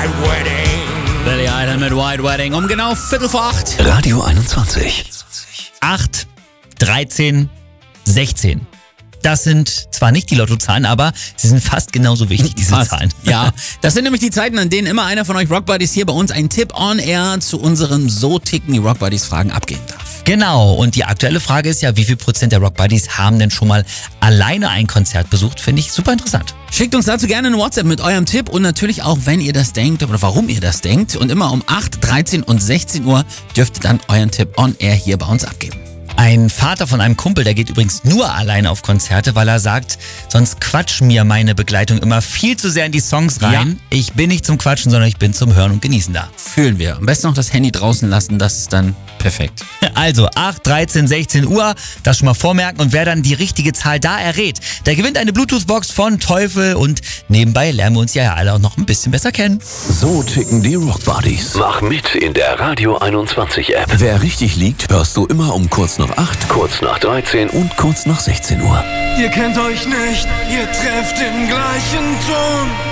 White Wedding. Billie Idol mit White Wedding um genau 7:45. Radio 21. 8, 13, 16. Das sind zwar nicht die Lottozahlen, aber sie sind fast genauso wichtig, diese Fast. Zahlen. Ja, das sind nämlich die Zeiten, an denen immer einer von euch Rockbuddies hier bei uns einen Tipp on air zu unserem So ticken die Rockbuddies Fragen abgeben darf. Genau, und die aktuelle Frage ist ja, wie viel Prozent der Rockbuddies haben denn schon mal alleine ein Konzert besucht? Finde ich super interessant. Schickt uns dazu gerne eine WhatsApp mit eurem Tipp und natürlich auch, wenn ihr das denkt oder warum ihr das denkt. Und immer um 8, 13 und 16 Uhr dürft ihr dann euren Tipp on air hier bei uns abgeben. Ein Vater von einem Kumpel, der geht übrigens nur alleine auf Konzerte, weil er sagt, sonst quatscht mir meine Begleitung immer viel zu sehr in die Songs rein. Ja. Ich bin nicht zum Quatschen, sondern ich bin zum Hören und Genießen da. Fühlen wir. Am besten noch das Handy draußen lassen, das ist dann perfekt. Also 8, 13, 16 Uhr, das schon mal vormerken und wer dann die richtige Zahl da errät, der gewinnt eine Bluetooth-Box von Teufel und nebenbei lernen wir uns ja alle auch noch ein bisschen besser kennen. So ticken die Rockbuddies. Mach mit in der Radio 21 App. Wer richtig liegt, hörst du immer um kurz nach 8 Kurz nach 13 und kurz nach 16 Uhr. Ihr kennt euch nicht, ihr trefft den gleichen Ton.